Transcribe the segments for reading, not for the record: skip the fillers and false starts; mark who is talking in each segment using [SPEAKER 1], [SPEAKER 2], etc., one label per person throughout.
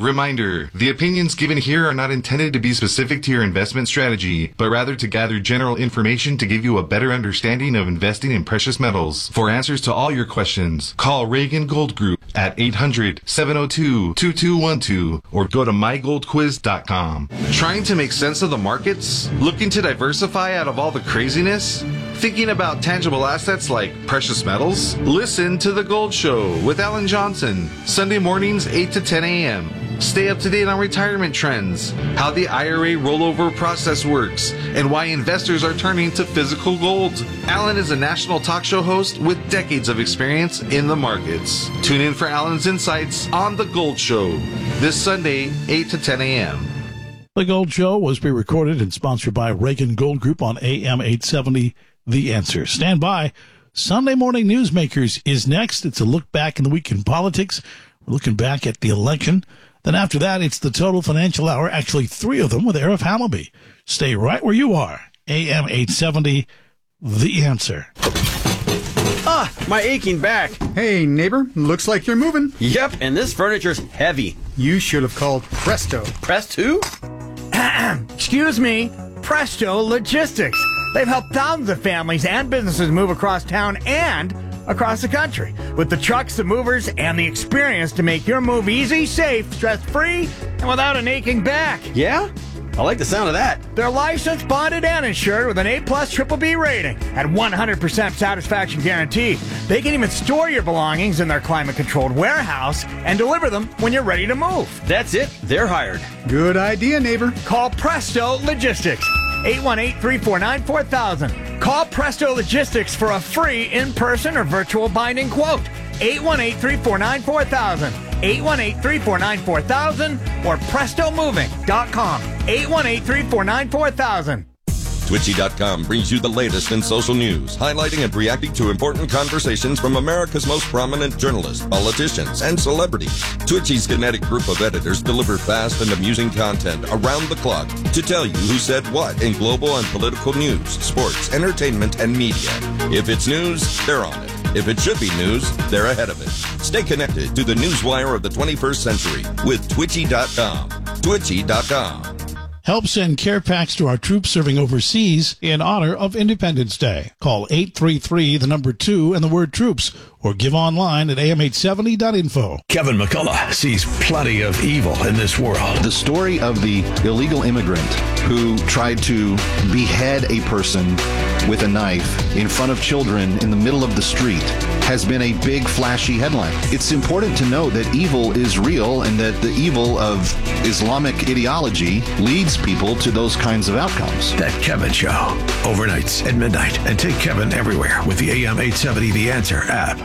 [SPEAKER 1] Reminder, the opinions given here are not intended to be specific to your investment strategy, but rather to gather general information to give you a better understanding of investing in precious metals. For answers to all your questions, call Reagan Gold Group at 800-702-2212 or go to mygoldquiz.com. Trying to make sense of the markets? Looking to diversify out of all the craziness? Thinking about tangible assets like precious metals? Listen to The Gold Show with Alan Johnson, Sunday mornings 8 to 10 a.m. Stay up to date on retirement trends, how the IRA rollover process works, and why investors are turning to physical gold. Alan is a national talk show host with decades of experience in the markets. Tune in for Alan's insights on The Gold Show this Sunday, 8 to 10 a.m.
[SPEAKER 2] The Gold Show was pre-recorded and sponsored by Reagan Gold Group on AM 870, The Answer. Stand by. Sunday Morning Newsmakers is next. It's a look back in the week in politics. We're looking back at the election. Then after that, it's the Total Financial Hour, actually 3 of them with Arif Halaby. Stay right where you are. AM 870, The Answer.
[SPEAKER 3] Ah, my aching back.
[SPEAKER 4] Hey, neighbor, looks like you're moving.
[SPEAKER 3] Yep, and this furniture's heavy.
[SPEAKER 4] You should have called Presto.
[SPEAKER 3] Presto?
[SPEAKER 5] Excuse me, Presto Logistics. They've helped thousands of families and businesses move across town and across the country with the trucks, the movers, and the experience to make your move easy, safe, stress-free, and without an aching back.
[SPEAKER 3] Yeah? I like the sound of that.
[SPEAKER 5] They're licensed, bonded, and insured with an A-plus triple B rating and 100% satisfaction guarantee. They can even store your belongings in their climate-controlled warehouse and deliver them when you're ready to move.
[SPEAKER 3] That's it. They're hired.
[SPEAKER 4] Good idea, neighbor.
[SPEAKER 5] Call Presto Logistics. 818-349-4000. Call Presto Logistics for a free in-person or virtual binding quote. 818-349-4000. 818-349-4000 or prestomoving.com. 818-349-4000.
[SPEAKER 6] Twitchy.com brings you the latest in social news, highlighting and reacting to important conversations from America's most prominent journalists, politicians, and celebrities. Twitchy's kinetic group of editors deliver fast and amusing content around the clock to tell you who said what in global and political news, sports, entertainment, and media. If it's news, they're on it. If it should be news, they're ahead of it. Stay connected to the newswire of the 21st century with Twitchy.com. Twitchy.com.
[SPEAKER 2] Help send care packs to our troops serving overseas in honor of Independence Day. Call 833, the number 2, and the word troops, or give online at am870.info.
[SPEAKER 7] Kevin McCullough sees plenty of evil in this world.
[SPEAKER 8] The story of the illegal immigrant who tried to behead a person with a knife in front of children in the middle of the street has been a big, flashy headline. It's important to know that evil is real and that the evil of Islamic ideology leads people to those kinds of outcomes.
[SPEAKER 7] That Kevin Show, overnights at midnight, and take Kevin everywhere with the AM 870 The Answer app.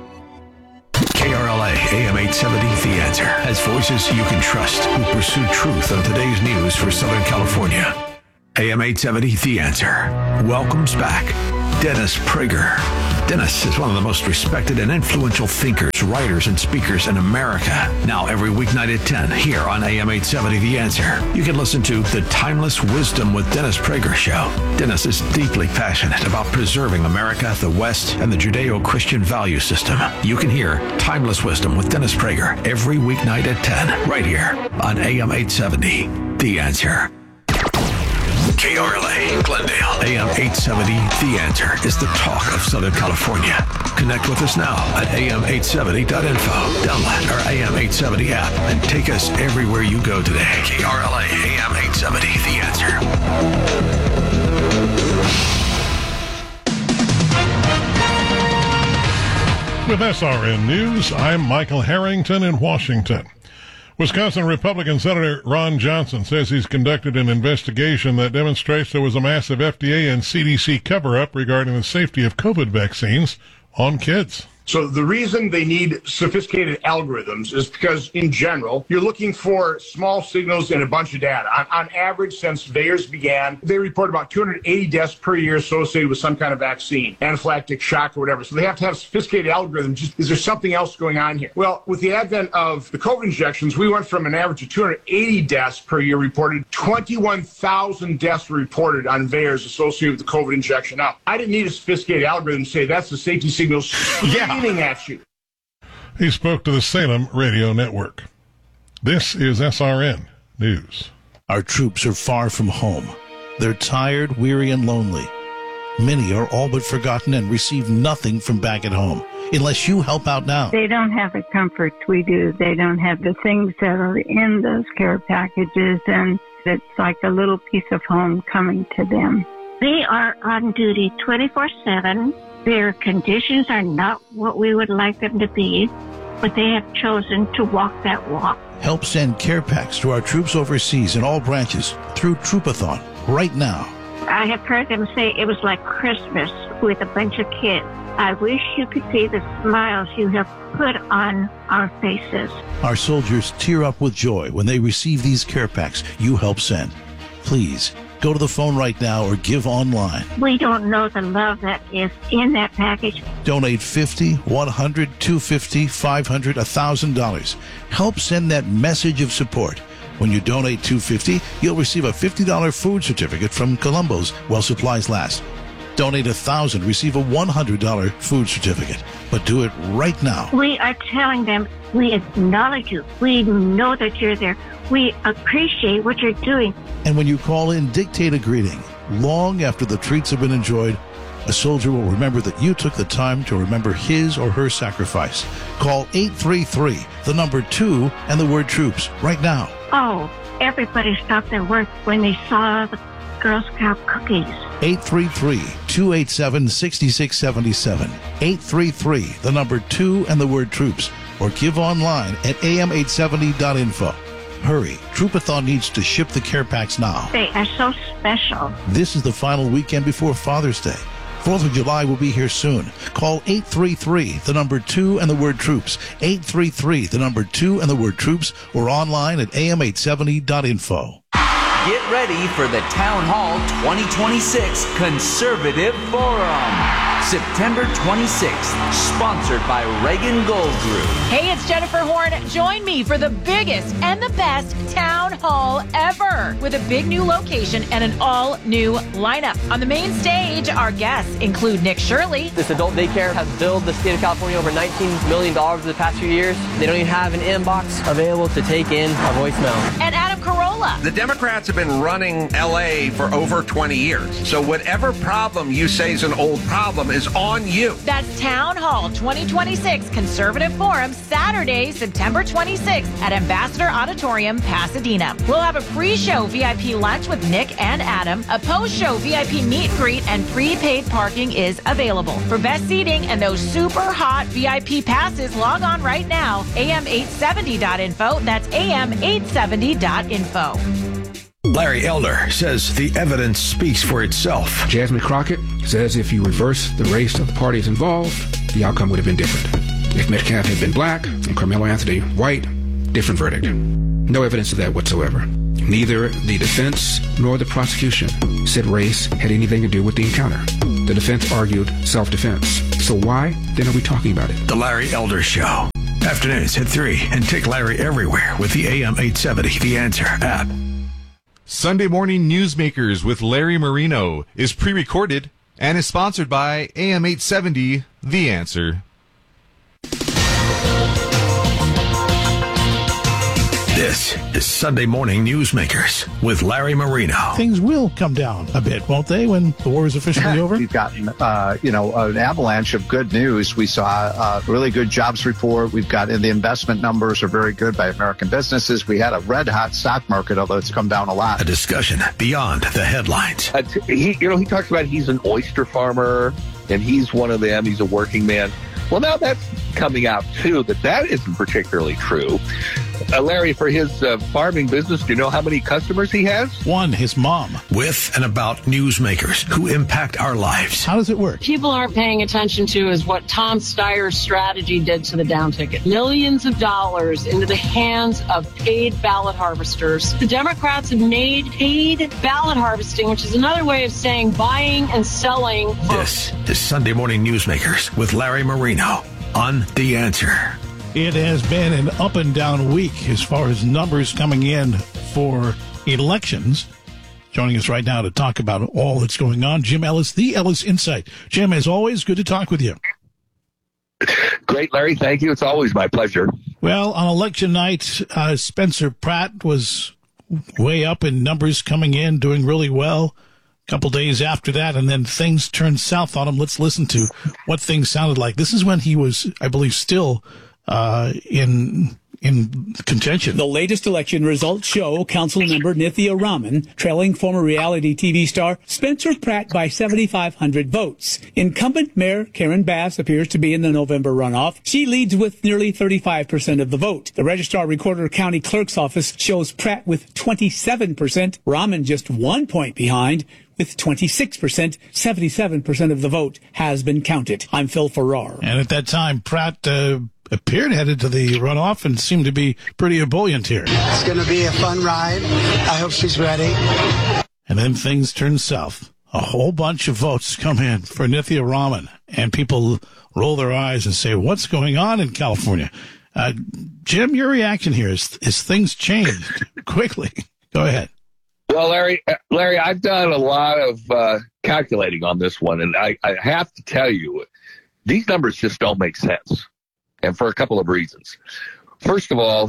[SPEAKER 7] KRLA AM 870 The Answer has voices you can trust who pursue truth on today's news for Southern California. AM 870 The Answer welcomes back Dennis Prager. Dennis is one of the most respected and influential thinkers, writers, and speakers in America. Now every weeknight at 10 here on AM 870 The Answer. You can listen to The Timeless Wisdom with Dennis Prager show. Dennis is deeply passionate about preserving America, the West, and the Judeo-Christian value system. You can hear Timeless Wisdom with Dennis Prager every weeknight at 10 right here on AM 870 The Answer. KRLA, Glendale, AM 870, The Answer is the talk of Southern California. Connect with us now at am870.info. Download our AM 870 app and take us everywhere you go today. KRLA, AM 870, The Answer.
[SPEAKER 9] With SRN News, I'm Michael Harrington in Washington. Wisconsin Republican Senator Ron Johnson says he's conducted an investigation that demonstrates there was a massive FDA and CDC cover-up regarding the safety of COVID vaccines on kids.
[SPEAKER 10] So the reason they need sophisticated algorithms is because, in general, you're looking for small signals and a bunch of data. On average, since VAERS began, they report about 280 deaths per year associated with some kind of vaccine, anaphylactic shock or whatever. So they have to have sophisticated algorithms. Just, is there something else going on here? Well, with the advent of the COVID injections, we went from an average of 280 deaths per year reported, 21,000 deaths were reported on VAERS associated with the COVID injection. Now, I didn't need a sophisticated algorithm to say that's the safety signals. At you.
[SPEAKER 9] He spoke to the Salem Radio Network. This is SRN News.
[SPEAKER 2] Our troops are far from home. They're tired, weary, and lonely. Many are all but forgotten and receive nothing from back at home unless you help out now.
[SPEAKER 11] They don't have the comforts we do. They don't have the things that are in those care packages, and it's like a little piece of home coming to them.
[SPEAKER 12] They are on duty 24/7. Their conditions are not what we would like them to be, but they have chosen to walk that walk.
[SPEAKER 2] Help send care packs to our troops overseas in all branches through Troopathon right now.
[SPEAKER 12] I have heard them say it was like Christmas with a bunch of kids. I wish you could see the smiles you have put on our faces.
[SPEAKER 2] Our soldiers tear up with joy when they receive these care packs you help send. Please, go to the phone right now or give online.
[SPEAKER 12] We don't know the love that is in that package.
[SPEAKER 2] Donate $50, $100, $250, $500, $1,000. Help send that message of support. When you donate $250, you'll receive a $50 food certificate from Columbo's while supplies last. Donate $1,000, receive a $100 food certificate. But do it right now.
[SPEAKER 12] We are telling them we acknowledge you. We know that you're there. We appreciate what you're doing.
[SPEAKER 2] And when you call in, dictate a greeting. Long after the treats have been enjoyed, a soldier will remember that you took the time to remember his or her sacrifice. Call 833, the number 2, and the word troops right now.
[SPEAKER 12] Oh, everybody stopped their work when they saw the Girl Scout cookies.
[SPEAKER 2] 833-287-6677. 833, the number 2, and the word troops. Or give online at am870.info. Hurry, Troopathon needs to ship the care packs now.
[SPEAKER 12] They are so special.
[SPEAKER 2] This is the final weekend before Father's Day. 4th of July will be here soon. Call 833, the number 2, and the word troops. 833, the number 2, and the word troops, or online at am870.info.
[SPEAKER 13] Get ready for the Town Hall 2026 Conservative Forum. September 26th, sponsored by Reagan Gold Group.
[SPEAKER 14] Hey, it's Jennifer Horn. Join me for the biggest and the best town hall ever with a big new location and an all-new lineup. On the main stage, our guests include Nick Shirley.
[SPEAKER 15] This adult daycare has billed the state of California over $19 million over the past few years. They don't even have an inbox available to take in a voicemail.
[SPEAKER 14] And Adam Carolla.
[SPEAKER 16] The Democrats have been running L.A. for over 20 years. So whatever problem you say is an old problem is on you.
[SPEAKER 14] That's Town Hall 2026 Conservative Forum, Saturday, September 26th at Ambassador Auditorium, Pasadena. We'll have a pre-show VIP lunch with Nick and Adam. A post-show VIP meet and greet and prepaid parking is available. For best seating and those super hot VIP passes, log on right now, am870.info. That's am870.info.
[SPEAKER 7] Larry Elder says the evidence speaks for itself.
[SPEAKER 17] Jasmine Crockett says if you reverse the race of the parties involved, the outcome would have been different. If Metcalf had been black and Carmelo Anthony white, different verdict. No evidence of that whatsoever. Neither the defense nor the prosecution said race had anything to do with the encounter. The defense argued self-defense. So why then are we talking about it?
[SPEAKER 7] The Larry Elder Show. Afternoons at 3 and take Larry everywhere with the AM870 The Answer app.
[SPEAKER 18] Sunday Morning Newsmakers with Larry Marino is pre-recorded and is sponsored by AM870 The Answer.
[SPEAKER 7] This is Sunday Morning Newsmakers with Larry Marino.
[SPEAKER 2] Things will come down a bit, won't they, when the war is officially over?
[SPEAKER 19] We've gotten, an avalanche of good news. We saw a really good jobs report. We've got, and the investment numbers are very good by American businesses. We had a red-hot stock market, although it's come down a lot.
[SPEAKER 7] A discussion beyond the headlines.
[SPEAKER 20] He talks about he's an oyster farmer, and he's one of them. He's a working man. Well, now that's coming out, too, that isn't particularly true. Larry, for his farming business, do you know how many customers he has?
[SPEAKER 2] One, his mom.
[SPEAKER 7] With and about newsmakers who impact our lives.
[SPEAKER 2] How does it work?
[SPEAKER 21] People aren't paying attention to is what Tom Steyer's strategy did to the down ticket. Millions of dollars into the hands of paid ballot harvesters. The Democrats have made paid ballot harvesting, which is another way of saying buying and selling votes.
[SPEAKER 7] This is Sunday Morning Newsmakers with Larry Marino on The Answer.
[SPEAKER 2] It has been an up and down week as far as numbers coming in for elections. Joining us right now to talk about all that's going on, Jim Ellis, The Ellis Insight. Jim, as always, good to talk with you.
[SPEAKER 20] Great, Larry. Thank you. It's always my pleasure.
[SPEAKER 2] Well, on election night, Spencer Pratt was way up in numbers coming in, doing really well. A couple days after that, and then things turned south on him. Let's listen to what things sounded like. This is when he was, I believe, still in contention.
[SPEAKER 1] The latest election results show Councilmember Nithya Raman trailing former reality TV star Spencer Pratt by 7,500 votes. Incumbent Mayor Karen Bass appears to be in the November runoff. She leads with nearly 35% of the vote. The Registrar Recorder County Clerk's Office shows Pratt with 27%, Raman just 1 point behind. With 26%, 77% of the vote has been counted. I'm Phil Farrar.
[SPEAKER 2] And at that time, Pratt appeared headed to the runoff and seemed to be pretty ebullient here.
[SPEAKER 22] It's going to be a fun ride. I hope she's ready.
[SPEAKER 2] And then things turn south. A whole bunch of votes come in for Nithya Raman, and people roll their eyes and say, what's going on in California? Jim, your reaction here is things changed quickly. Go ahead.
[SPEAKER 20] Well, Larry, I've done a lot of calculating on this one, and I have to tell you, these numbers just don't make sense, and for a couple of reasons. First of all,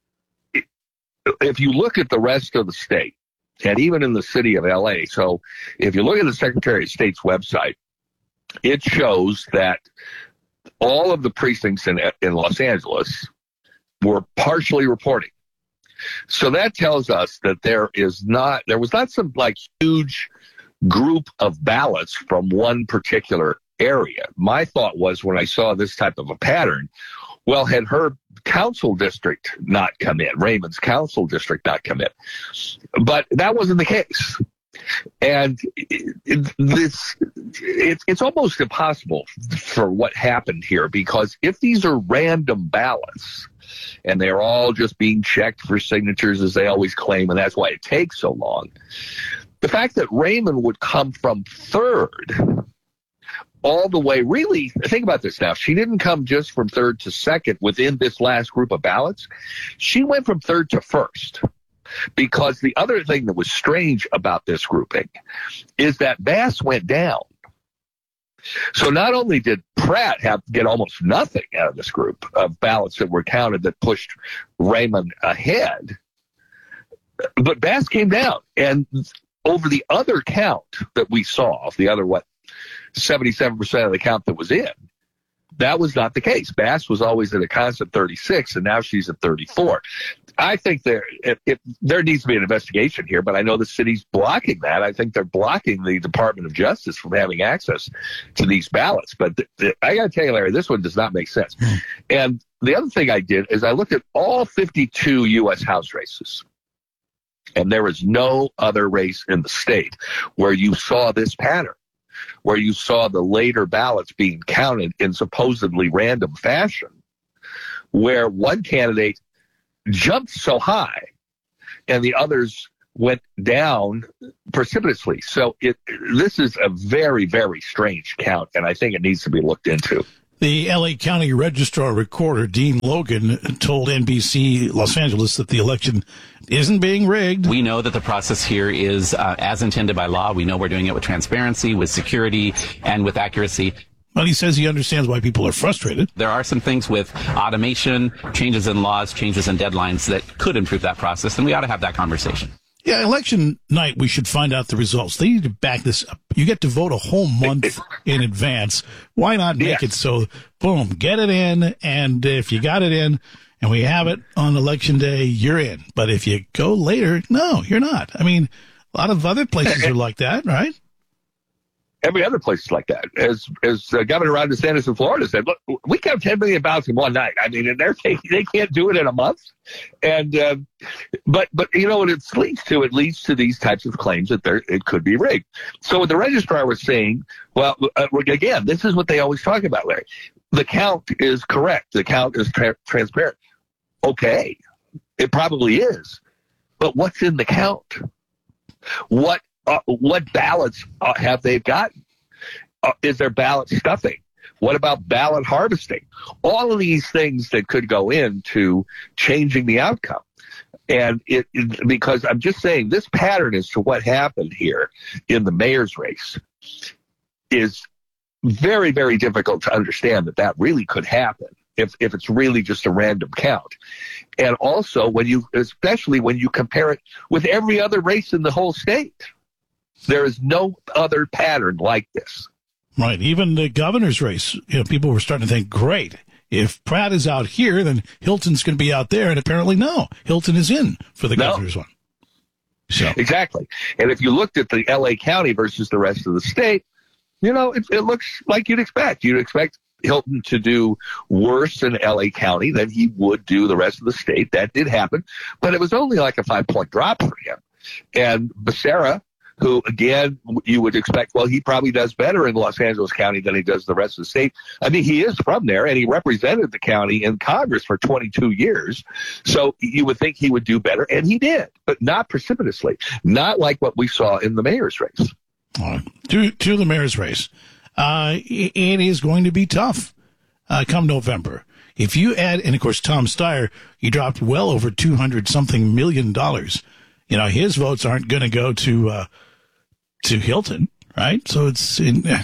[SPEAKER 20] if you look at the rest of the state, and even in the city of L.A., so if you look at the Secretary of State's website, it shows that all of the precincts in Los Angeles were partially reporting. So that tells us that there was not some like huge group of ballots from one particular area. My thought was, when I saw this type of a pattern, well, had her council district not come in, Raymond's council district not come in, but that wasn't the case. And it's almost impossible for what happened here, because if these are random ballots, and they're all just being checked for signatures, as they always claim, and that's why it takes so long. The fact that Raymond would come from third all the way, really, think about this now. She didn't come just from third to second within this last group of ballots. She went from third to first. Because the other thing that was strange about this grouping is that Bass went down. So not only did Pratt get almost nothing out of this group of ballots that were counted that pushed Raymond ahead, but Bass came down. And over the other count that we saw, the other, 77% of the count that was in, that was not the case. Bass was always at a constant 36, and now she's at 34. I think there needs to be an investigation here, but I know the city's blocking that. I think they're blocking the Department of Justice from having access to these ballots. But I got to tell you, Larry, this one does not make sense. And the other thing I did is I looked at all 52 U.S. House races, and there is no other race in the state where you saw this pattern, where you saw the later ballots being counted in supposedly random fashion, where one candidate jumped so high and the others went down precipitously. So this is a very, very strange count, and I think it needs to be looked into.
[SPEAKER 2] The L.A. County Registrar Recorder, Dean Logan, told NBC Los Angeles that the election isn't being rigged.
[SPEAKER 23] We know that the process here is as intended by law. We know we're doing it with transparency, with security, and with accuracy.
[SPEAKER 2] Well, he says he understands why people are frustrated.
[SPEAKER 23] There are some things with automation, changes in laws, changes in deadlines that could improve that process, and we ought to have that conversation.
[SPEAKER 2] Yeah, election night, we should find out the results. They need to back this up. You get to vote a whole month in advance. Why not make it so, boom, get it in, and if you got it in and we have it on election day, you're in. But if you go later, no, you're not. I mean, a lot of other places are like that, right?
[SPEAKER 20] Every other place is like that. As Governor Ron DeSantis in Florida said, look, we count 10 million ballots in one night. I mean, and they can't do it in a month. And but you know what it leads to? It leads to these types of claims that it could be rigged. So what the registrar was saying, well, again, this is what they always talk about, Larry. The count is correct. The count is transparent. Okay, it probably is. But what's in the count? What ballots have they gotten? Is there ballot stuffing? What about ballot harvesting? All of these things that could go into changing the outcome. And because I'm just saying this pattern as to what happened here in the mayor's race is very, very difficult to understand that really could happen if it's really just a random count. And also especially when you compare it with every other race in the whole state. There is no other pattern like this.
[SPEAKER 2] Right. Even the governor's race, people were starting to think, great, if Pratt is out here, then Hilton's going to be out there. And apparently, no, Hilton is in for the governor's one. So. Exactly.
[SPEAKER 20] And if you looked at the L.A. County versus the rest of the state, it looks like you'd expect. You'd expect Hilton to do worse in L.A. County than he would do the rest of the state. That did happen, but it was only like a 5-point drop for him. And Becerra, who, again, you would expect, well, he probably does better in Los Angeles County than he does the rest of the state. I mean, he is from there, and he represented the county in Congress for 22 years. So you would think he would do better, and he did, but not precipitously, not like what we saw in the mayor's race.
[SPEAKER 2] To the mayor's race. It is going to be tough come November. If you add, and of course, Tom Steyer, he dropped well over $200-something million. His votes aren't going to go to Hilton, right? So it's going to,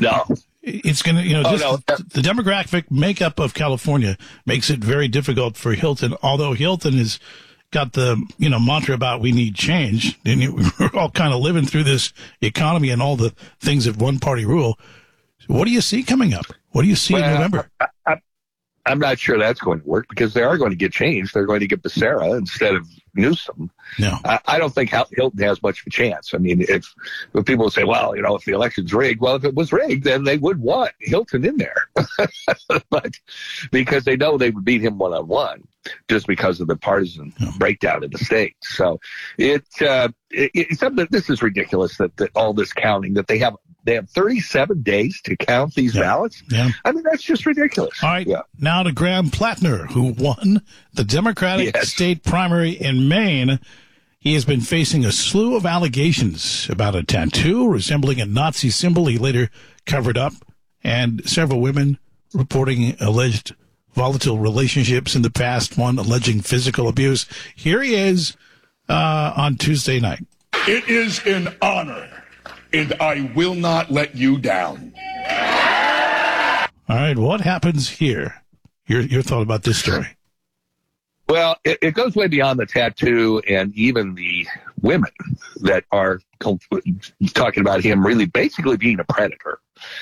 [SPEAKER 2] the demographic makeup of California makes it very difficult for Hilton, although Hilton has got the, mantra about we need change. And we're all kind of living through this economy and all the things of one party rule. What do you see coming up? What do you see in November?
[SPEAKER 20] I'm not sure that's going to work because they are going to get changed. They're going to get Becerra instead of Newsom.
[SPEAKER 2] No.
[SPEAKER 20] I don't think Hilton has much of a chance. I mean, if people say, well, if the election's rigged, well, if it was rigged, then they would want Hilton in there. But because they know they would beat him one-on-one just because of the partisan breakdown in the state. So it's something. This is ridiculous that all this counting that they have 37 days to count these ballots.
[SPEAKER 2] Yeah.
[SPEAKER 20] I mean, that's just ridiculous.
[SPEAKER 2] All right. Yeah. Now to Graham Plattner, who won the Democratic state primary in Maine. He has been facing a slew of allegations about a tattoo resembling a Nazi symbol he later covered up, and several women reporting alleged volatile relationships in the past, one alleging physical abuse. Here he is on Tuesday night.
[SPEAKER 3] It is an honor, and I will not let you down.
[SPEAKER 2] All right, what happens here? Your thought about this story?
[SPEAKER 20] Well, it goes way beyond the tattoo and even the women that are talking about him really basically being a predator.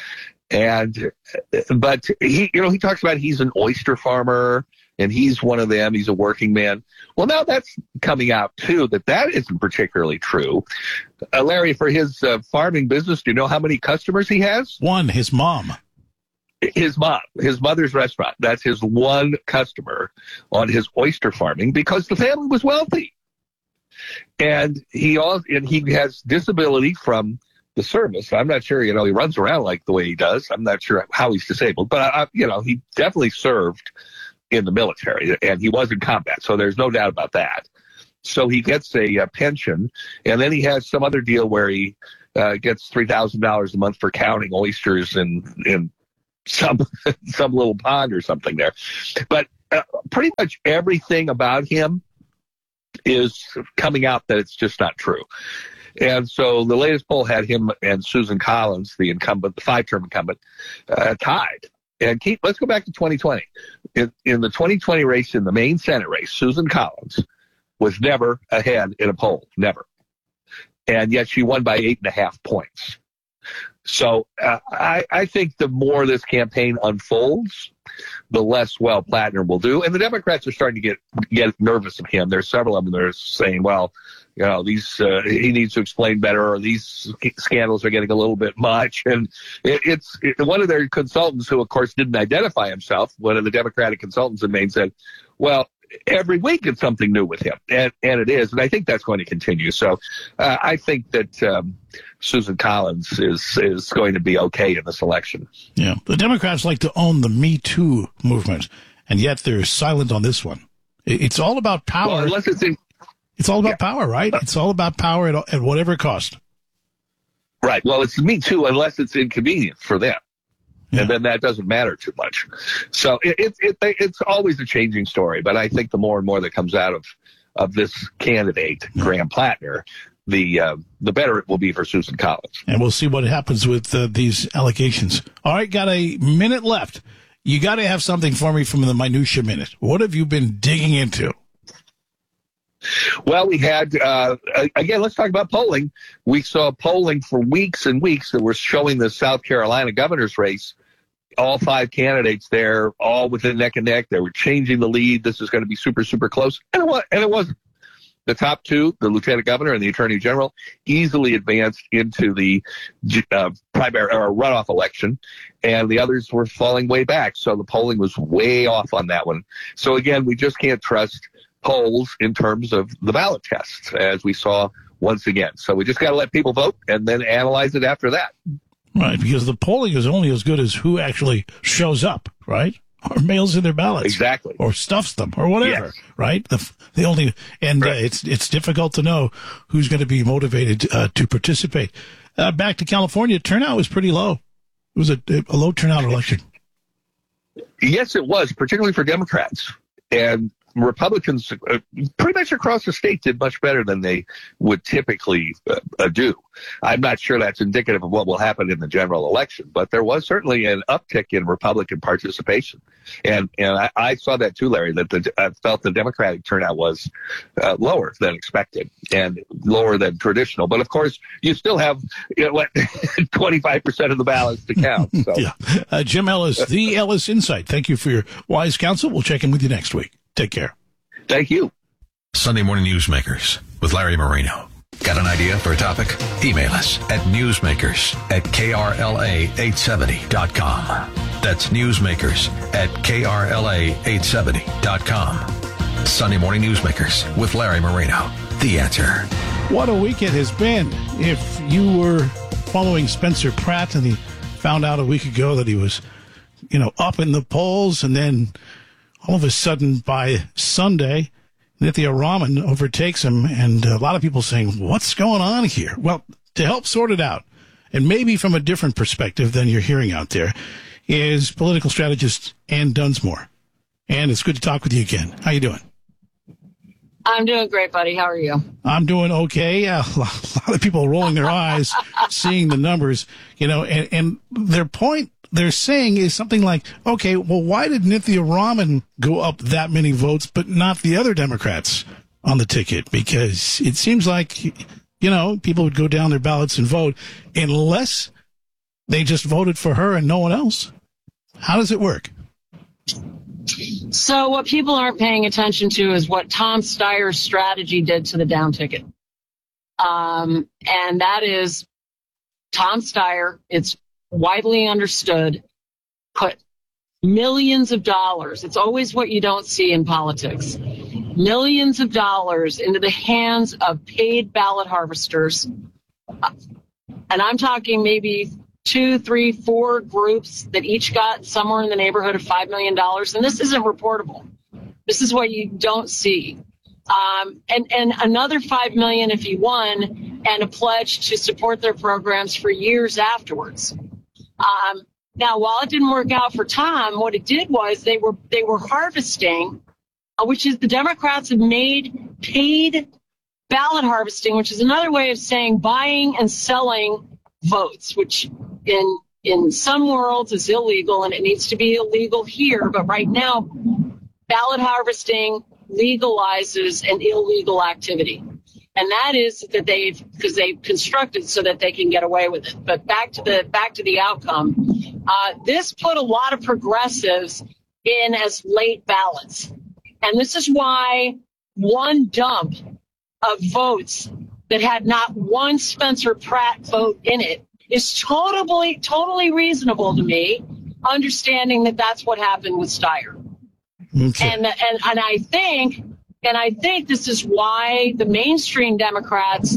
[SPEAKER 20] But he talks about he's an oyster farmer and he's one of them. He's a working man. Well, now that's coming out too, that isn't particularly true. Larry, for his farming business, do you know how many customers he has?
[SPEAKER 2] One, his mom.
[SPEAKER 20] His mother's restaurant. That's his one customer on his oyster farming because the family was wealthy. And he has disability from the service. I'm not sure, he runs around like the way he does. I'm not sure how he's disabled, but he definitely served in the military and he was in combat. So there's no doubt about that. So he gets a pension, and then he has some other deal where he gets $3,000 a month for counting oysters in some little pond or something there. But pretty much everything about him is coming out that it's just not true. And so the latest poll had him and Susan Collins, the incumbent, the 5-term incumbent, tied. And let's go back to 2020. In the 2020 race, in the Maine Senate race, Susan Collins was never ahead in a poll, never. And yet she won by 8.5 points. So I think the more this campaign unfolds, the less well Plattner will do. And the Democrats are starting to get nervous of him. There's several of them that are saying, well, he needs to explain better, or these scandals are getting a little bit much. And it's one of their consultants, who of course didn't identify himself, one of the Democratic consultants in Maine, said, well, every week it's something new with him. And it is. And I think that's going to continue. So I think that Susan Collins is going to be okay in this election.
[SPEAKER 2] Yeah. The Democrats like to own the Me Too movement, and yet they're silent on this one. It's all about power.
[SPEAKER 20] Well,
[SPEAKER 2] it's all about power, right? It's all about power at whatever cost.
[SPEAKER 20] Right. Well, it's Me Too unless it's inconvenient for them. Yeah. And then that doesn't matter too much. So it's always a changing story. But I think the more and more that comes out of this candidate, Graham Plattner, the better it will be for Susan Collins.
[SPEAKER 2] And we'll see what happens with these allegations. All right, got a minute left. you got to have something for me from the Minutia Minute. What have you been digging into?
[SPEAKER 20] Well, we had, again, let's talk about polling. We saw polling for weeks and weeks that were showing the South Carolina governor's race. All 5 candidates there, all within neck and neck. They were changing the lead. This is going to be super, super close. And it wasn't. The top 2, the lieutenant governor and the attorney general, easily advanced into the primary or runoff election, and the others were falling way back. So the polling was way off on that one. So again, we just can't trust polls in terms of the ballot tests, as we saw once again. So we just got to let people vote and then analyze it after that.
[SPEAKER 2] Right, because the polling is only as good as who actually shows up, right? Or mails in their ballots.
[SPEAKER 20] Exactly.
[SPEAKER 2] Or stuffs them, or whatever,
[SPEAKER 20] yes.
[SPEAKER 2] Right? It's difficult to know who's going to be motivated to participate. Back to California, turnout was pretty low. It was a low turnout election.
[SPEAKER 20] Yes, it was, particularly for Democrats. And Republicans pretty much across the state did much better than they would typically do. I'm not sure that's indicative of what will happen in the general election, but there was certainly an uptick in Republican participation. And I saw that too, Larry, that I felt the Democratic turnout was lower than expected and lower than traditional. But of course, you still have 25% of the ballots to count. So.
[SPEAKER 2] Yeah. Jim Ellis, the Ellis Insight. Thank you for your wise counsel. We'll check in with you next week. Take care.
[SPEAKER 20] Thank you.
[SPEAKER 7] Sunday Morning Newsmakers with Larry Marino. Got an idea for a topic? Email us at newsmakers@krla870.com. That's newsmakers@krla870.com. Sunday Morning Newsmakers with Larry Marino. The Answer.
[SPEAKER 2] What a week it has been. If you were following Spencer Pratt and he found out a week ago that he was, up in the polls, and then all of a sudden by Sunday, Nithya Raman overtakes him, and a lot of people saying, what's going on here? Well, to help sort it out, and maybe from a different perspective than you're hearing out there, is political strategist Ann Dunsmore. Ann, it's good to talk with you again. How you doing?
[SPEAKER 21] I'm doing great, buddy. How are you?
[SPEAKER 2] I'm doing okay. A lot of people rolling their eyes, seeing the numbers, and their point they're saying is something like, okay, well, why did Nithya Raman go up that many votes, but not the other Democrats on the ticket? Because it seems like, people would go down their ballots and vote unless they just voted for her and no one else. How does it work?
[SPEAKER 21] So what people aren't paying attention to is what Tom Steyer's strategy did to the down ticket. And that is Tom Steyer, it's widely understood, put millions of dollars. It's always what you don't see in politics. Millions of dollars into the hands of paid ballot harvesters. And I'm talking maybe 2, 3, 4 groups that each got somewhere in the neighborhood of $5 million. And this isn't reportable. This is what you don't see. And another $5 million if he won, and a pledge to support their programs for years afterwards. Now, while it didn't work out for Tom, what it did was they were harvesting, which is the Democrats have made paid ballot harvesting, which is another way of saying buying and selling votes, which in some worlds is illegal, and it needs to be illegal here. But right now, ballot harvesting legalizes an illegal activity. And that is that they've constructed so that they can get away with it. But back to the outcome, this put a lot of progressives in as late ballots. And this is why one dump of votes that had not one Spencer Pratt vote in it is totally reasonable to me, understanding that that's what happened with Steyer. Okay. And I think this is why the mainstream Democrats,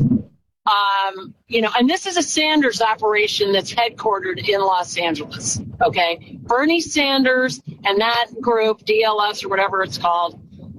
[SPEAKER 21] and this is a Sanders operation that's headquartered in Los Angeles. Okay. Bernie Sanders and that group, DLS or whatever it's called,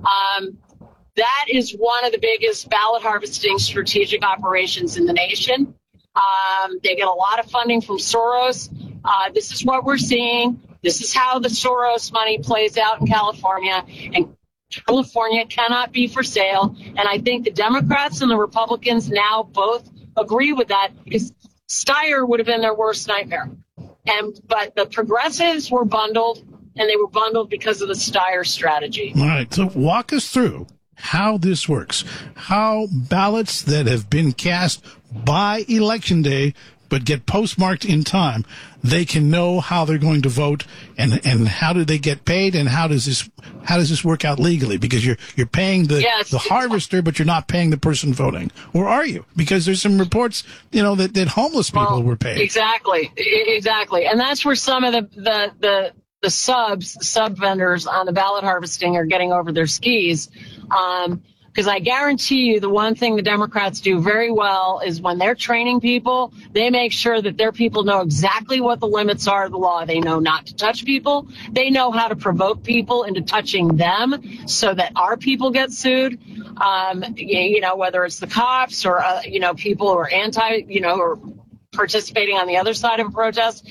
[SPEAKER 21] that is one of the biggest ballot harvesting strategic operations in the nation. They get a lot of funding from Soros. This is what we're seeing. This is how the Soros money plays out in California, and California cannot be for sale. And I think the Democrats and the Republicans now both agree with that, because Steyer would have been their worst nightmare. But the progressives were bundled and they were bundled because of the Steyer strategy.
[SPEAKER 2] All right. So walk us through how this works, how ballots that have been cast by Election Day but get postmarked in time, they can know how they're going to vote, and how do they get paid, and how does this work out legally? Because you're paying the harvester, but you're not paying the person voting, or are you? Because there's some reports, that homeless people were paid.
[SPEAKER 21] Exactly, and that's where some of the sub vendors on the ballot harvesting are getting over their skis. Because I guarantee you the one thing the Democrats do very well is when they're training people, they make sure that their people know exactly what the limits are of the law. They know not to touch people. They know how to provoke people into touching them so that our people get sued. Whether it's the cops or, people who are or participating on the other side of a protest.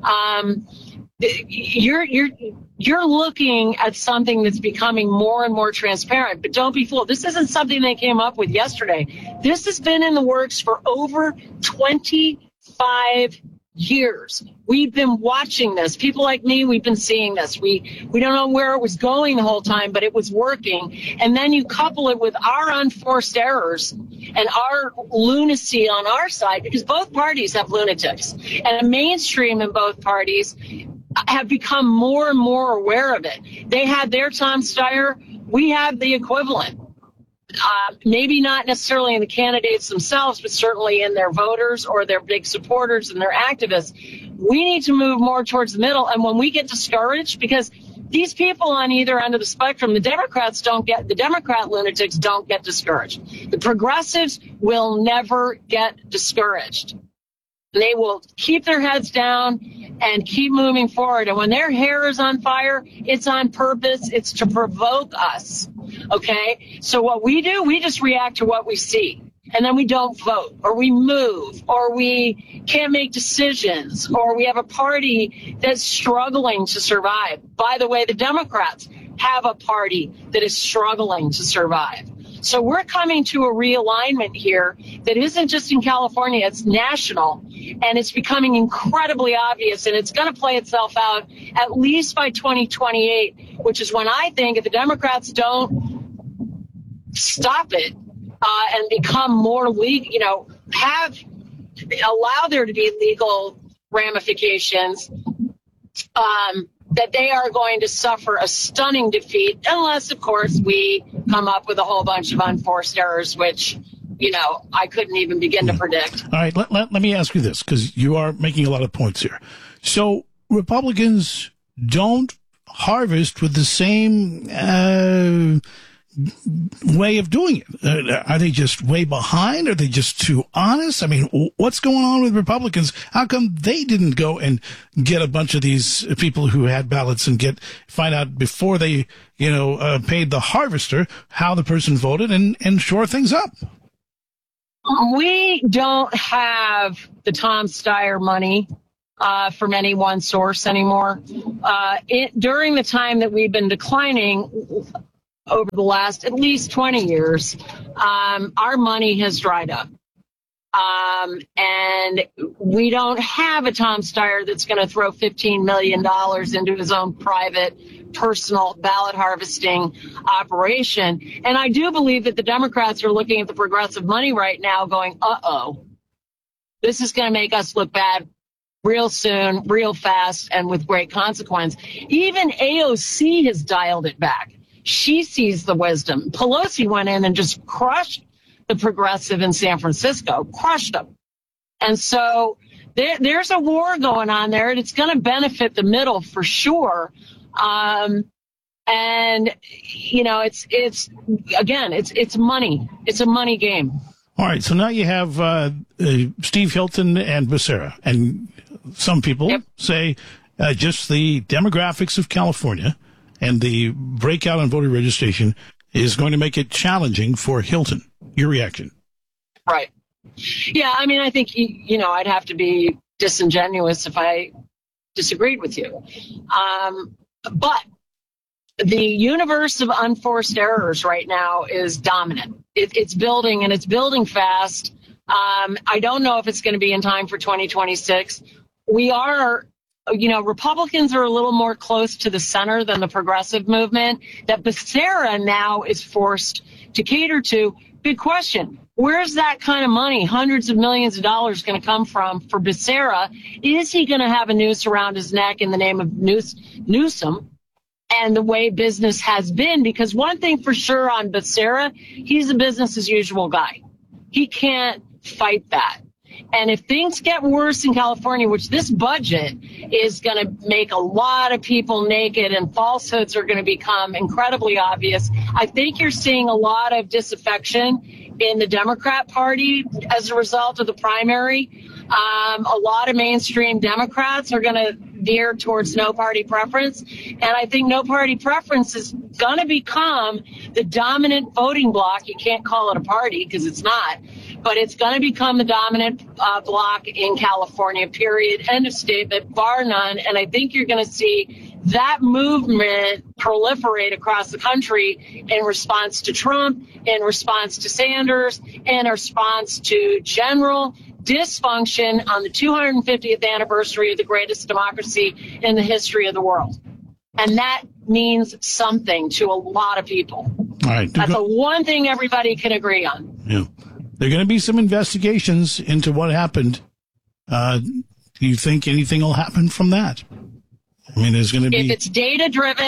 [SPEAKER 21] You're looking at something that's becoming more and more transparent, but don't be fooled. This isn't something they came up with yesterday. This has been in the works for over 25 years. We've been watching this. People like me, we've been seeing this. We don't know where it was going the whole time, but it was working. And then you couple it with our unforced errors and our lunacy on our side, because both parties have lunatics, and a mainstream in both parties have become more and more aware of it. They had their Tom Steyer. We have the equivalent. Maybe not necessarily in the candidates themselves, but certainly in their voters or their big supporters and their activists. We need to move more towards the middle. And when we get discouraged, because these people on either end of the spectrum, the Democrat lunatics don't get discouraged. The progressives will never get discouraged. They will keep their heads down and keep moving forward. And when their hair is on fire, it's on purpose. It's to provoke us. Okay? So what we do, we just react to what we see. And then we don't vote, or we move, or we can't make decisions, or we have a party that's struggling to survive. By the way, the Democrats have a party that is struggling to survive. So we're coming to a realignment here that isn't just in California, it's national, and it's becoming incredibly obvious, and it's going to play itself out at least by 2028, which is when I think if the Democrats don't stop it and become more legal, allow there to be legal ramifications, that they are going to suffer a stunning defeat, unless, of course, we come up with a whole bunch of unforced errors, which, I couldn't even begin to predict.
[SPEAKER 2] All right, let me ask you this, because you are making a lot of points here. So Republicans don't harvest with the same way of doing it. Are they just way behind? Are they just too honest? I mean, what's going on with Republicans? How come they didn't go and get a bunch of these people who had ballots and find out before they, paid the harvester how the person voted and shore things up?
[SPEAKER 21] We don't have the Tom Steyer money from any one source anymore. During the time that we've been declining, over the last at least 20 years, our money has dried up. And we don't have a Tom Steyer that's going to throw $15 million into his own private, personal ballot harvesting operation. And I do believe that the Democrats are looking at the progressive money right now going, this is going to make us look bad real soon, real fast, and with great consequence. Even AOC has dialed it back. She sees the wisdom. Pelosi went in and just crushed the progressive in San Francisco, crushed them. And so there's a war going on there, and it's going to benefit the middle for sure. And, it's money. It's a money game.
[SPEAKER 2] All right. So now you have Steve Hilton and Becerra. And some people say just the demographics of California and the breakout on voter registration is going to make it challenging for Hilton. Your reaction?
[SPEAKER 21] Right. Yeah, I mean, I think, I'd have to be disingenuous if I disagreed with you. But the universe of unforced errors right now is dominant. It's building, and it's building fast. I don't know if it's going to be in time for 2026. We are Republicans are a little more close to the center than the progressive movement that Becerra now is forced to cater to. Big question. Where's that kind of money, hundreds of millions of dollars, going to come from for Becerra? Is he going to have a noose around his neck in the name of Newsom and the way business has been? Because one thing for sure on Becerra, he's a business as usual guy. He can't fight that. And if things get worse in California, which this budget is going to make a lot of people naked and falsehoods are going to become incredibly obvious, I think you're seeing a lot of disaffection in the Democrat Party as a result of the primary. A lot of mainstream Democrats are going to veer towards no party preference. And I think no party preference is going to become the dominant voting bloc. You can't call it a party because it's not. But it's going to become the dominant bloc in California, period. End of statement, bar none. And I think you're going to see that movement proliferate across the country in response to Trump, in response to Sanders, in response to general dysfunction on the 250th anniversary of the greatest democracy in the history of the world. And that means something to a lot of people.
[SPEAKER 2] All right.
[SPEAKER 21] That's the one thing everybody can agree on.
[SPEAKER 2] Yeah. There are going to be some investigations into what happened. Do you think anything will happen from that? I mean, there's going to be...
[SPEAKER 21] If it's data driven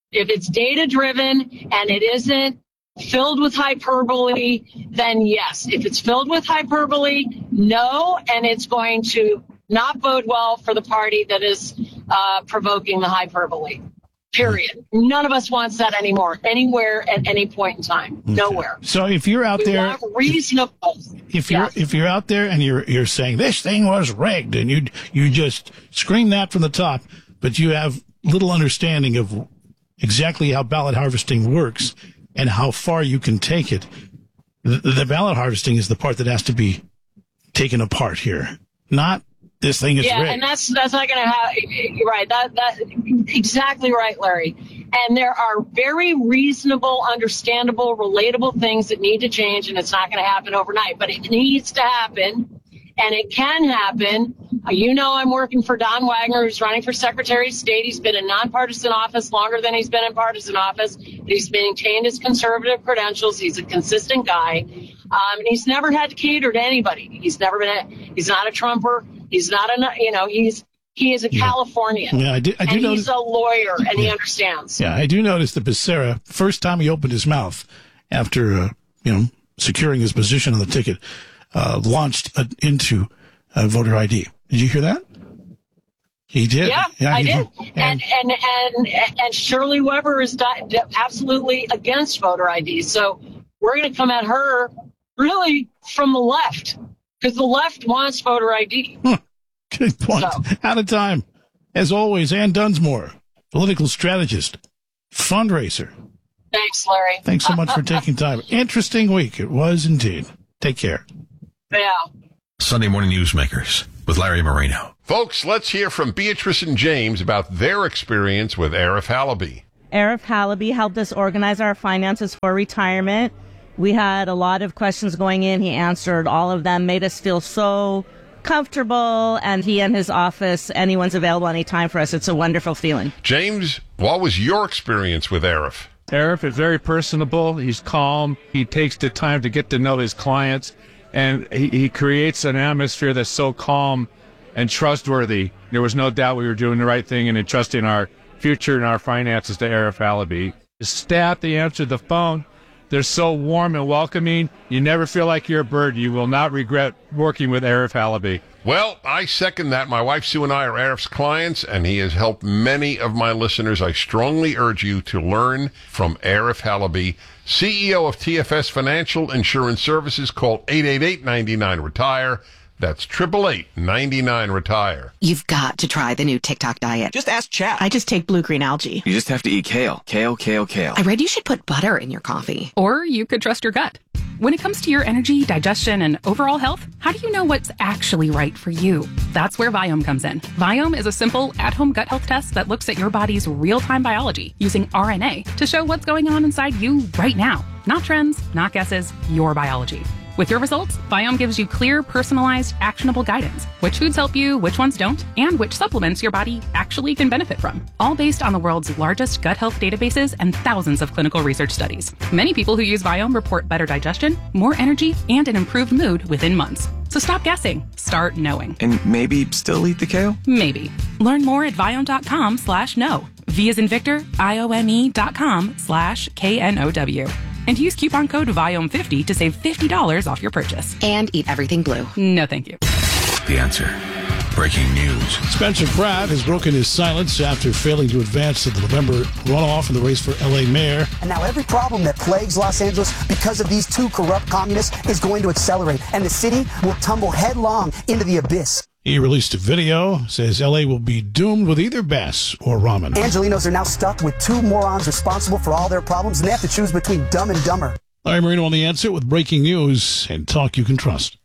[SPEAKER 21] and it isn't filled with hyperbole, then yes. If it's filled with hyperbole, no, and it's going to not bode well for the party that is provoking the hyperbole. Period. None of us wants that anymore, anywhere, at any point in time. Okay. Nowhere.
[SPEAKER 2] So if you're out there,
[SPEAKER 21] reasonable.
[SPEAKER 2] If you're out there and you're saying this thing was rigged, and you just scream that from the top, but you have little understanding of exactly how ballot harvesting works and how far you can take it, the ballot harvesting is the part that has to be taken apart here, not this thing is rigged.
[SPEAKER 21] Yeah, and that's not going to happen. You're right. That exactly right, Larry. And there are very reasonable, understandable, relatable things that need to change, and it's not going to happen overnight. But it needs to happen, and it can happen. I'm working for Don Wagner, who's running for Secretary of State. He's been in nonpartisan office longer than he's been in partisan office. He's maintained his conservative credentials. He's a consistent guy. And he's never had to cater to anybody. He's not a Trumper. He's not he is a Californian.
[SPEAKER 2] Yeah, I do
[SPEAKER 21] and
[SPEAKER 2] notice,
[SPEAKER 21] he's a lawyer, and he understands.
[SPEAKER 2] Yeah, I do notice that Becerra, first time he opened his mouth after, securing his position on the ticket, launched into voter ID. Did you hear that? He did.
[SPEAKER 21] Yeah, I did. And Shirley Weber is absolutely against voter ID. So we're going to come at her really from the left, because the left wants voter ID.
[SPEAKER 2] Good point. So. Out of time. As always, Ann Dunsmore, political strategist, fundraiser.
[SPEAKER 21] Thanks, Larry.
[SPEAKER 2] Thanks so much for taking time. Interesting week. It was indeed. Take care.
[SPEAKER 21] Yeah.
[SPEAKER 7] Sunday Morning Newsmakers with Larry Marino.
[SPEAKER 4] Folks, let's hear from Beatrice and James about their experience with Arif Halaby.
[SPEAKER 5] Arif Halaby helped us organize our finances for retirement. We had a lot of questions going in. He answered all of them, made us feel so comfortable, and he and his office, anyone's available anytime for us. It's a wonderful feeling.
[SPEAKER 4] James, what was your experience with Arif?
[SPEAKER 6] Arif is very personable. He's calm. He takes the time to get to know his clients, and he creates an atmosphere that's so calm and trustworthy. There was no doubt we were doing the right thing and entrusting our future and our finances to Arif Halaby. The staff, they answered the phone. They're so warm and welcoming. You never feel like you're a bird. You will not regret working with Arif Halaby.
[SPEAKER 4] Well, I second that. My wife Sue and I are Arif's clients, and he has helped many of my listeners. I strongly urge you to learn from Arif Halaby, CEO of TFS Financial Insurance Services. Call 888-99-RETIRE. That's 888-99-RETIRE.
[SPEAKER 24] You've got to try the new TikTok diet.
[SPEAKER 25] Just ask Chat.
[SPEAKER 24] I just take blue-green algae.
[SPEAKER 25] You just have to eat kale. Kale, kale, kale.
[SPEAKER 24] I read you should put butter in your coffee.
[SPEAKER 26] Or you could trust your gut. When it comes to your energy, digestion, and overall health, how do you know what's actually right for you? That's where Viome comes in. Viome is a simple, at-home gut health test that looks at your body's real-time biology using RNA to show what's going on inside you right now. Not trends, not guesses, your biology. With your results, Viome gives you clear, personalized, actionable guidance. Which foods help you, which ones don't, and which supplements your body actually can benefit from. All based on the world's largest gut health databases and thousands of clinical research studies. Many people who use Viome report better digestion, more energy, and an improved mood within months. So stop guessing. Start knowing.
[SPEAKER 25] And maybe still eat the kale?
[SPEAKER 26] Maybe. Learn more at Viome.com/know. V as in Victor, IOME.com/KNOW. And use coupon code VIOME50 to save $50 off your purchase.
[SPEAKER 24] And eat everything blue.
[SPEAKER 26] No, thank you.
[SPEAKER 7] The Answer. Breaking news.
[SPEAKER 2] Spencer Pratt has broken his silence after failing to advance to the November runoff in the race for L.A. mayor.
[SPEAKER 8] And now every problem that plagues Los Angeles because of these two corrupt communists is going to accelerate, and the city will tumble headlong into the abyss.
[SPEAKER 2] He released a video, says L.A. will be doomed with either Bass or Ramen.
[SPEAKER 8] Angelinos are now stuck with two morons responsible for all their problems, and they have to choose between Dumb and Dumber.
[SPEAKER 2] Larry Marino on The Answer with breaking news and talk you can trust.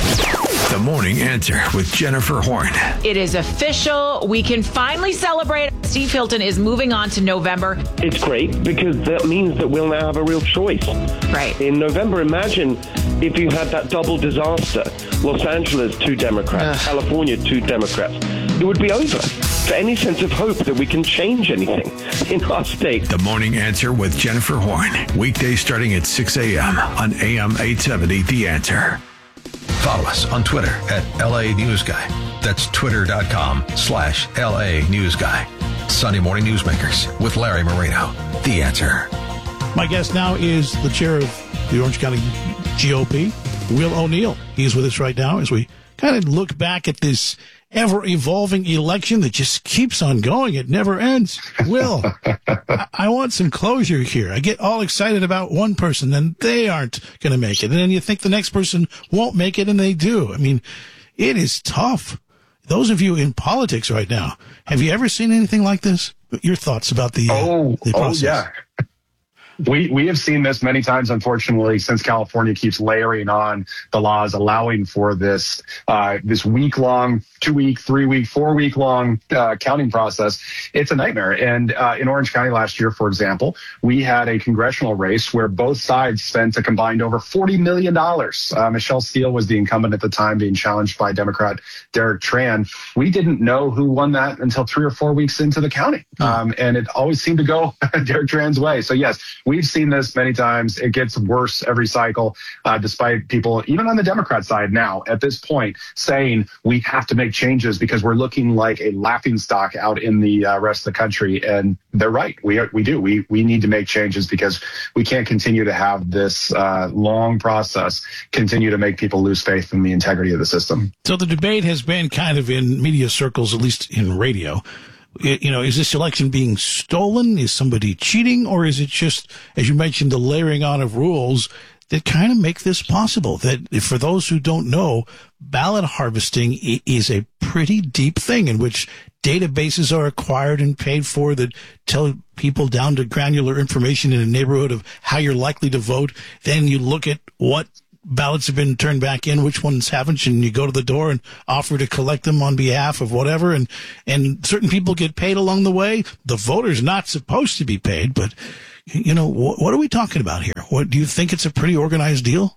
[SPEAKER 7] The Morning Answer with Jennifer Horn.
[SPEAKER 14] It is official. We can finally celebrate. Steve Hilton is moving on to November.
[SPEAKER 9] It's great because that means that we'll now have a real choice.
[SPEAKER 14] Right.
[SPEAKER 9] In November, imagine if you had that double disaster. Los Angeles, 2 Democrats. California, 2 Democrats. It would be over. For any sense of hope that we can change anything in our state.
[SPEAKER 7] The Morning Answer with Jennifer Horn. Weekdays starting at 6 a.m. on AM 870 The Answer. Follow us on Twitter at LA News Guy. That's twitter.com/LA News Guy. Sunday Morning Newsmakers with Larry Marino. The Answer.
[SPEAKER 2] My guest now is the chair of the Orange County GOP, Will O'Neill. He's with us right now as we kind of look back at this ever-evolving election that just keeps on going. It never ends. Will, I want some closure here. I get all excited about one person, then they aren't going to make it. And then you think the next person won't make it, and they do. I mean, it is tough. Those of you in politics right now, have you ever seen anything like this? Your thoughts about the process?
[SPEAKER 10] Oh, yeah. We have seen this many times, unfortunately, since California keeps layering on the laws allowing for this this week-long, 2-week, 3-week, 4-week-long counting process. It's a nightmare. And in Orange County last year, for example, we had a congressional race where both sides spent a combined over $40 million. Michelle Steele was the incumbent at the time, being challenged by Democrat Derek Tran. We didn't know who won that until 3 or 4 weeks into the counting. And it always seemed to go Derek Tran's way. So, yes, we've seen this many times. It gets worse every cycle, despite people, even on the Democrat side now, at this point, saying we have to make changes because we're looking like a laughingstock out in the rest of the country. And they're right. We do. We need to make changes because we can't continue to have this long process continue to make people lose faith in the integrity of the system.
[SPEAKER 2] So the debate has been kind of in media circles, at least in radio. You know, is this election being stolen? Is somebody cheating? Or is it just, as you mentioned, the layering on of rules that kind of make this possible? That for those who don't know, ballot harvesting is a pretty deep thing in which databases are acquired and paid for that tell people down to granular information in a neighborhood of how you're likely to vote. Then you look at what ballots have been turned back in, which ones haven't, and you go to the door and offer to collect them on behalf of whatever, and certain people get paid along the way. The voter's not supposed to be paid, but, you know, what are we talking about here? What do you think? It's a pretty organized deal?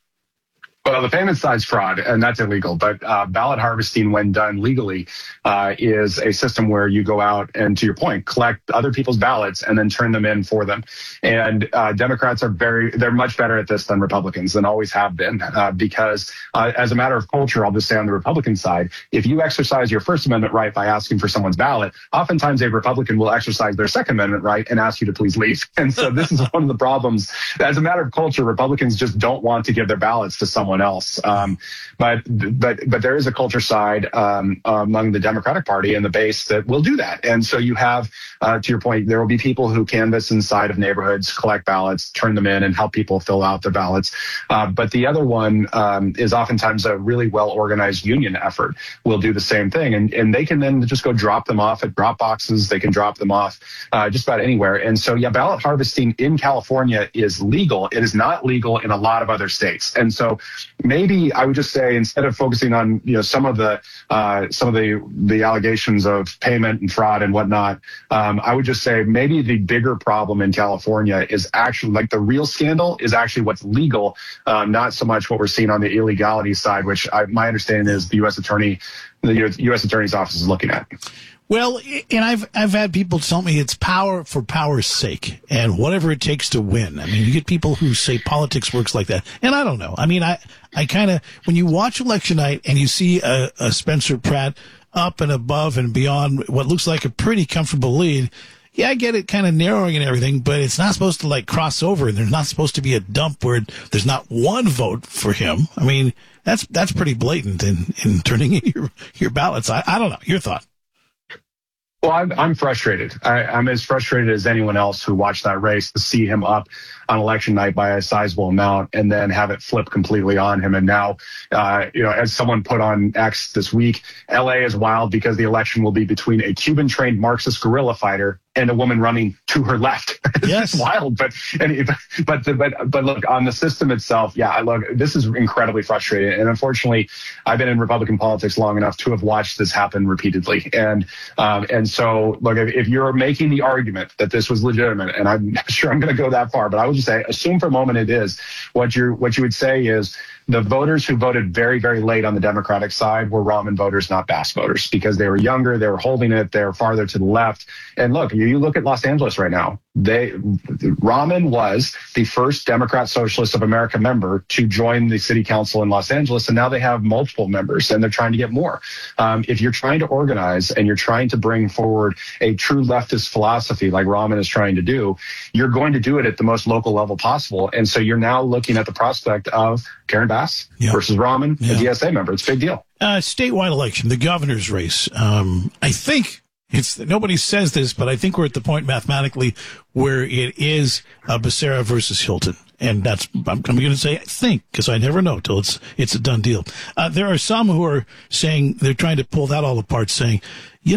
[SPEAKER 10] Well, the payment side's fraud, and that's illegal. But ballot harvesting, when done legally, is a system where you go out and, to your point, collect other people's ballots and then turn them in for them. And Democrats they're much better at this than Republicans, and always have been, because as a matter of culture, I'll just say on the Republican side, if you exercise your First Amendment right by asking for someone's ballot, oftentimes a Republican will exercise their Second Amendment right and ask you to please leave. And so this is one of the problems. As a matter of culture, Republicans just don't want to give their ballots to someone else. But there is a culture side among the Democratic Party and the base that will do that. And so you have, to your point, there will be people who canvass inside of neighborhoods, collect ballots, turn them in, and help people fill out their ballots. But the other one is oftentimes a really well-organized union effort. Will do the same thing. And they can then just go drop them off at drop boxes. They can drop them off just about anywhere. And so, yeah, ballot harvesting in California is legal. It is not legal in a lot of other states. And so maybe I would just say, instead of focusing on, some of the allegations of payment and fraud and whatnot, I would just say maybe the bigger problem in California is actually, like, the real scandal is actually what's legal, not so much what we're seeing on the illegality side, which my understanding is the U.S. Attorney's Office is looking at.
[SPEAKER 2] Well, and I've had people tell me it's power for power's sake and whatever it takes to win. I mean, you get people who say politics works like that. And I don't know. I mean, I kind of, when you watch election night and you see a Spencer Pratt up and above and beyond what looks like a pretty comfortable lead, yeah, I get it kind of narrowing and everything, but it's not supposed to, like, cross over, and there's not supposed to be a dump where there's not one vote for him. I mean, that's pretty blatant in turning in your ballots. I don't know. Your thought?
[SPEAKER 10] Well, I'm frustrated. I'm as frustrated as anyone else who watched that race to see him up on election night by a sizable amount and then have it flip completely on him. And now, as someone put on X this week, LA is wild because the election will be between a Cuban-trained Marxist guerrilla fighter and a woman running to her left.
[SPEAKER 2] Yes.
[SPEAKER 10] It's wild. But look, on the system itself, this is incredibly frustrating. And unfortunately, I've been in Republican politics long enough to have watched this happen repeatedly. And so, look, if you're making the argument that this was legitimate, and I'm not sure I'm going to go that far, but I will just say, assume for a moment it is, what you would say is, the voters who voted very, very late on the Democratic side were Rahman voters, not Bass voters, because they were younger, they were holding it, they were farther to the left. And look, you look at Los Angeles right now. Rahman was the first Democrat Socialist of America member to join the city council in Los Angeles, and now they have multiple members, and they're trying to get more. If you're trying to organize and you're trying to bring forward a true leftist philosophy like Rahman is trying to do, you're going to do it at the most local level possible. And so you're now looking at the prospect of Karen Bass versus Rahman, a DSA member. It's a big deal.
[SPEAKER 2] Statewide election, the governor's race. I think nobody says this, but I think we're at the point mathematically where it is Becerra versus Hilton. And I'm going to say I think, because I never know till it's a done deal. There are some who are saying, they're trying to pull that all apart, saying, a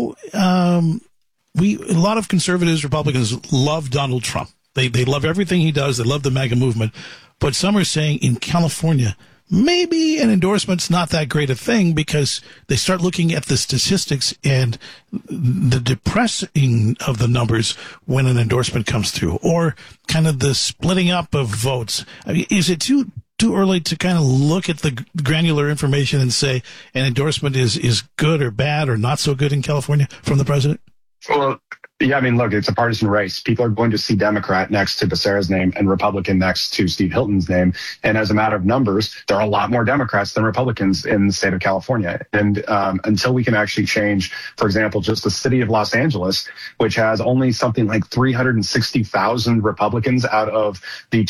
[SPEAKER 2] lot of conservatives, Republicans love Donald Trump. They love everything he does. They love the MAGA movement. But some are saying in California, maybe an endorsement's not that great a thing, because they start looking at the statistics and the depressing of the numbers when an endorsement comes through, or kind of the splitting up of votes. I mean, is it too early to kind of look at the granular information and say an endorsement is good or bad or not so good in California from the president?
[SPEAKER 10] Well, yeah, I mean, look, it's a partisan race. People are going to see Democrat next to Becerra's name and Republican next to Steve Hilton's name. And as a matter of numbers, there are a lot more Democrats than Republicans in the state of California. And until we can actually change, for example, just the city of Los Angeles, which has only something like 360,000 Republicans out of the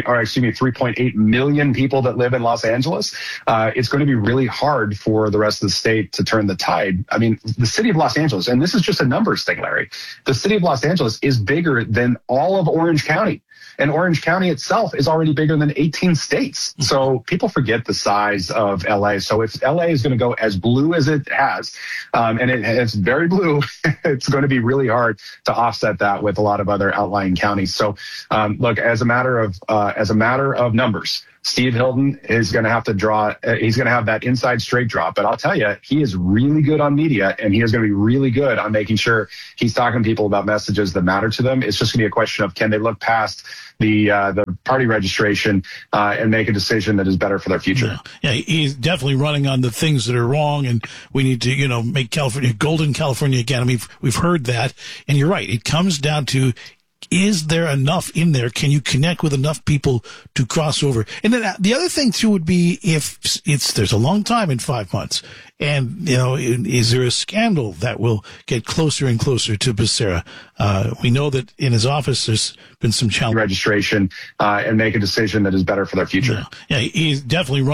[SPEAKER 10] 3.8 million people that live in Los Angeles, it's going to be really hard for the rest of the state to turn the tide. I mean, the city of Los Angeles, and this is just a numbers thing, Larry. The city of Los Angeles is bigger than all of Orange County. And Orange County itself is already bigger than 18 states. So people forget the size of LA. So if LA is going to go as blue as it has, and it's very blue, it's going to be really hard to offset that with a lot of other outlying counties. So look, as a matter of numbers, Steve Hilton is going to have to he's going to have that inside straight draw. But I'll tell you, he is really good on media, and he is going to be really good on making sure he's talking to people about messages that matter to them. It's just going to be a question of, can they look past the party registration and make a decision that is better for their future.
[SPEAKER 2] Yeah, he's definitely running on the things that are wrong, and we need to, make California golden California again. I mean, we've heard that, and you're right. It comes down to, is there enough in there? Can you connect with enough people to cross over? And then the other thing too would be, if there's a long time in 5 months, and is there a scandal that will get closer and closer to Becerra? We know that in his office there's been some challenge
[SPEAKER 10] registration and make a decision that is better for their future.
[SPEAKER 2] Yeah, he's definitely